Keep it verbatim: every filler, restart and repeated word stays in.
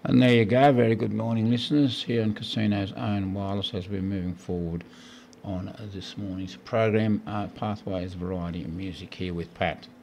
And there you go. Very good morning, listeners, here on Casino's Own Wireless as we're moving forward on this morning's program, uh, Pathways Variety and Music here with Pat.